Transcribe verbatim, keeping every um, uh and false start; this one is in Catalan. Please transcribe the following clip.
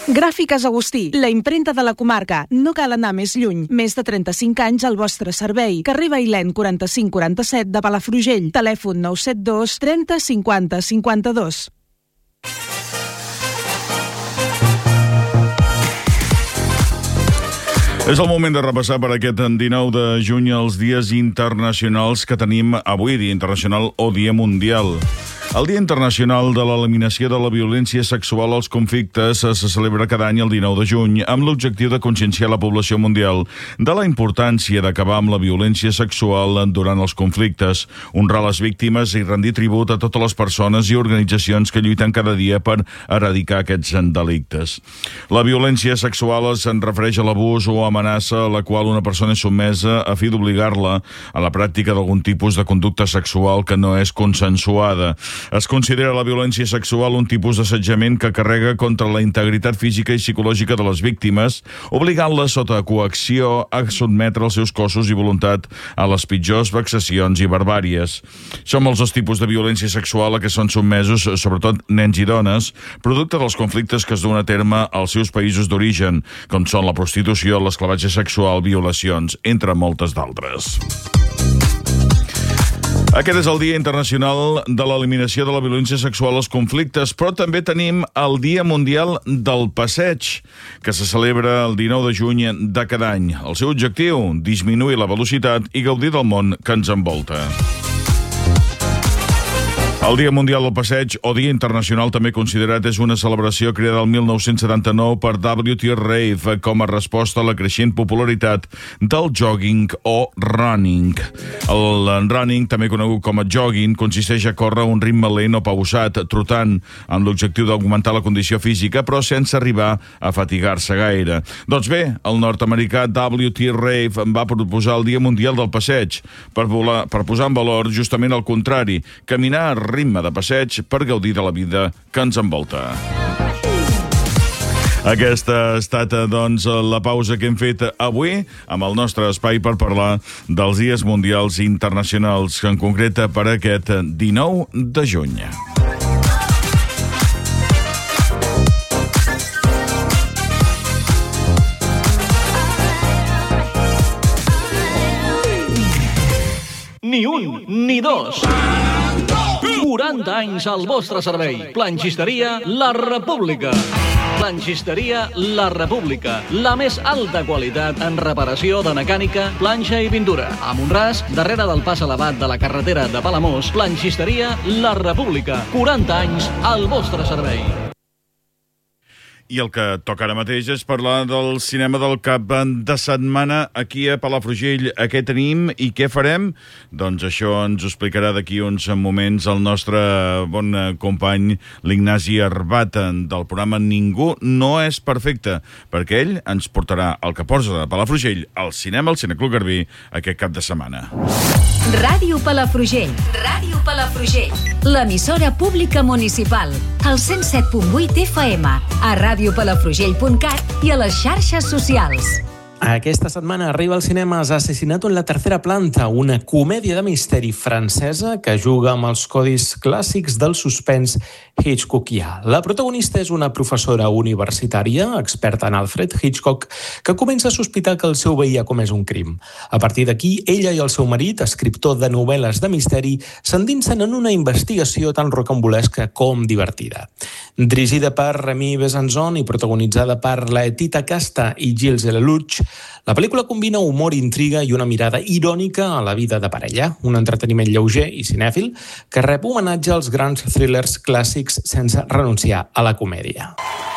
Gràfiques Agustí, la imprenta de la comarca. No cal anar més lluny. Més de trenta-cinc anys al vostre servei. Carrer Bailèn quaranta-cinc quaranta-set de Palafrugell. Telèfon nou set dos trenta cinquanta cinquanta-dos. És el moment de repassar per aquest dinou de juny els dies internacionals que tenim avui, Dia Internacional o Dia Mundial. El Dia Internacional de l'Eliminació de la Violència Sexual als Conflictes se celebra cada any el dinou de juny amb l'objectiu de conscienciar la població mundial de la importància d'acabar amb la violència sexual durant els conflictes, honrar les víctimes i rendir tribut a totes les persones i organitzacions que lluiten cada dia per erradicar aquests delictes. La violència sexual es refereix a l'abús o amenaça a la qual una persona és sotmesa a fi d'obligar-la a la pràctica d'algun tipus de conducta sexual que no és consensuada. Es considera la violència sexual un tipus d'assetjament que carrega contra la integritat física i psicològica de les víctimes, obligant-les sota coacció a sotmetre els seus cossos i voluntat a les pitjors vexacions i barbàries. Són molts els tipus de violència sexual a què són sotmesos, sobretot nens i dones, producte dels conflictes que es duen a terme als seus països d'origen, com són la prostitució, l'esclavatge sexual, violacions, entre moltes d'altres. Aquest és el Dia Internacional de l'Eliminació de la Violència Sexual als Conflictes, però també tenim el Dia Mundial del Passeig, que se celebra el dinou de juny de cada any. El seu objectiu, disminuir la velocitat i gaudir del món que ens envolta. El Dia Mundial del Passeig, o Dia Internacional també considerat, és una celebració creada el mil nou-cents setanta-nou per W T Rave com a resposta a la creixent popularitat del jogging o running. El running, també conegut com a jogging, consisteix a córrer a un ritme lent o pausat, trotant, amb l'objectiu d'augmentar la condició física, però sense arribar a fatigar-se gaire. Doncs bé, el nord-americà W T Rave va proposar el Dia Mundial del Passeig per, volar, per posar en valor justament el contrari, caminar a ritme de passeig per gaudir de la vida que ens envolta. Aquesta ha estat, doncs, la pausa que hem fet avui amb el nostre espai per parlar dels dies mundials internacionals, en concret per aquest dinou de juny. Ni un, ni dos. quaranta anys al vostre servei. Planxisteria La República. Planxisteria La República. La més alta qualitat en reparació de mecànica, planxa i pintura. A Montràs, darrere del pas elevat de la carretera de Palamós, Planxisteria La República. quaranta anys al vostre servei. I el que toca ara mateix és parlar del cinema del cap de setmana aquí a Palafrugell. A què tenim i què farem? Doncs això ens ho explicarà d'aquí uns moments el nostre bon company, l'Ignasi Arbat, del programa Ningú no és perfecte, perquè ell ens portarà el que posa de Palafrugell al cinema, al Cineclub Garbí, aquest cap de setmana. Ràdio Palafrugell. Ràdio Palafrugell. L'emissora pública municipal. Al cent set punt vuit F M. A ràdio palafrugell punt cat i a les xarxes socials. Aquesta setmana arriba al cinema Asesinato en la tercera planta, una comèdia de misteri francesa que juga amb els codis clàssics del suspens Hitchcockià. La protagonista és una professora universitària, experta en Alfred Hitchcock, que comença a sospitar que el seu veí ha comès un crim. A partir d'aquí, ella i el seu marit, escriptor de novel·les de misteri, s'endinsen en una investigació tan rocambolesca com divertida. Dirigida per Remy Besançon i protagonitzada per Laetitia Casta i Gilles Lelouch, la pel·lícula combina humor, intriga i una mirada irònica a la vida de parella, un entreteniment lleuger i cinèfil que rep homenatge als grans thrillers clàssics sense renunciar a la comèdia.